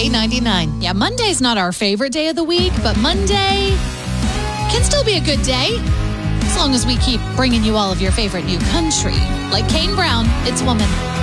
K99. Yeah, Monday's not our favorite day of the week, but Monday can still be a good day as long as we keep bringing you all of your favorite new country. Like Kane Brown, it's Woman.